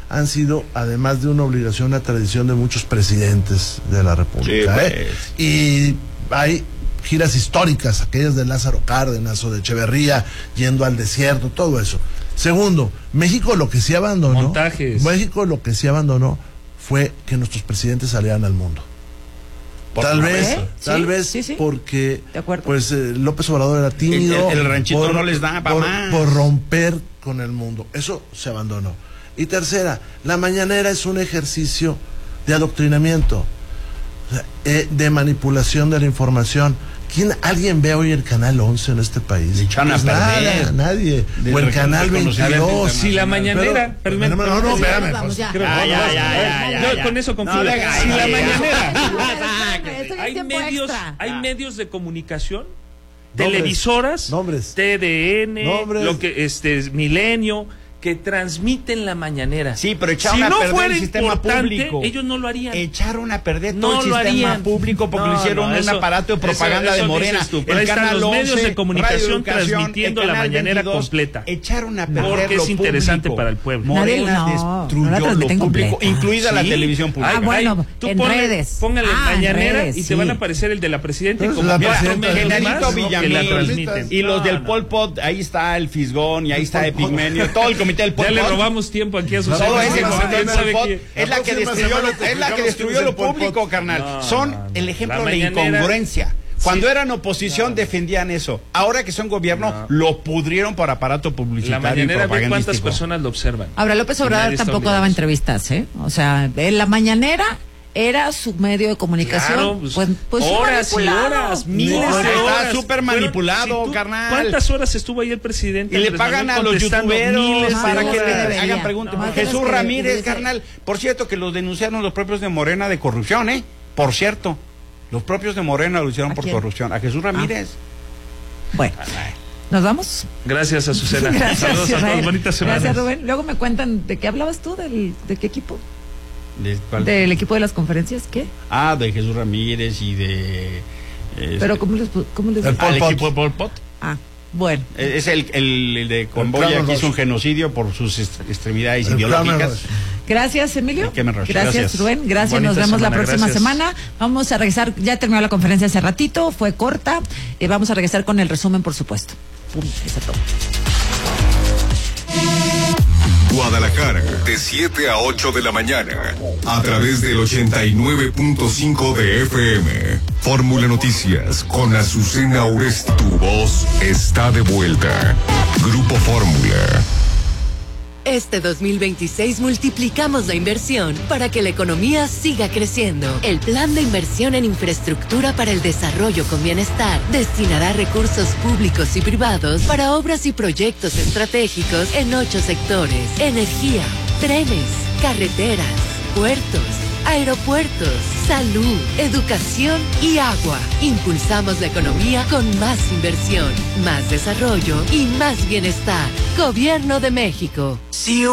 han sido, además de una obligación, una tradición de muchos presidentes de la República. Sí, pues. Y hay giras históricas, aquellas de Lázaro Cárdenas o de Echeverría, yendo al desierto, todo eso. Segundo, México lo que sí abandonó. Montajes. México lo que sí abandonó fue que nuestros presidentes salieran al mundo. Tal vez porque pues López Obrador era tímido, el ranchito no les da para más. Por romper con el mundo. Eso se abandonó. Y tercera, la mañanera es un ejercicio de adoctrinamiento, de manipulación de la información. ¿Alguien ve hoy el Canal 11 en este país? Le echan pues a perder. Nada, nadie. O el Canal 22. Si la mañanera... No, espérame. Yo con eso concluyo. Si la mañanera... Hay medios de comunicación, televisoras, TDN, lo que Milenio, que transmiten la mañanera. Sí, pero echaron a perder el sistema público. Ellos no lo harían. Echaron a perder todo el sistema público porque lo hicieron un aparato de propaganda de Morena. El Canal 11, los medios de comunicación transmitiendo la mañanera 22, completa. Echaron a perder porque lo es interesante público. para el pueblo. Morena destruyó lo público, incluida la televisión pública. Bueno, en redes. Póngale mañanera y te van a aparecer el de la presidenta y como Genarito Villamil y los del Pol Pot, ahí está el Fisgón y ahí está Epigmenio, todo el comité del Pol Pot. Ya le robamos tiempo aquí a sus todo ese comité del Pol Pot es la que destruyó lo público, carnal. Son el ejemplo de incongruencia. Cuando eran oposición defendían eso. Ahora que son gobierno lo pudrieron por aparato publicitario. La mañanera, y propagandístico. ¿cuántas personas lo observan? Ahora, López Obrador tampoco daba entrevistas, ¿eh? O sea, en la mañanera era su medio de comunicación. Claro, pues horas y horas, miles de horas. Está súper manipulado, carnal. ¿Cuántas horas estuvo ahí el presidente? Y le pagan a los youtuberos para que le hagan preguntas. Jesús Ramírez, carnal. Por cierto, que los denunciaron los propios de Morena de corrupción, ¿eh? Por cierto, los propios de Morena lo hicieron por corrupción. A Jesús Ramírez. Bueno. ¿Nos vamos? Gracias, Azucena. Saludos a todos. Bonitas semanas. Gracias, Rubén. Luego me cuentan de qué hablabas tú, de qué equipo. ¿Del equipo de las conferencias? ¿Qué? De Jesús Ramírez y de... ¿Pero cómo les al equipo de Pol Pot. Bueno. Es el de Convoya que hizo un genocidio por sus extremidades ideológicas. Gracias, Emilio. Gracias, Rubén. Gracias, nos vemos la próxima semana. Vamos a regresar, ya terminó la conferencia hace ratito, fue corta. Vamos a regresar con el resumen, por supuesto. Pum, eso todo. Guadalajara, de 7 a 8 de la mañana, a través del 89.5 de FM. Fórmula Noticias, con Azucena Oresti. Tu voz está de vuelta. Grupo Fórmula. Este 2026 multiplicamos la inversión para que la economía siga creciendo. El Plan de Inversión en Infraestructura para el Desarrollo con Bienestar destinará recursos públicos y privados para obras y proyectos estratégicos en 8 sectores: energía, trenes, carreteras, puertos, aeropuertos, salud, educación y agua. Impulsamos la economía con más inversión, más desarrollo y más bienestar. Gobierno de México.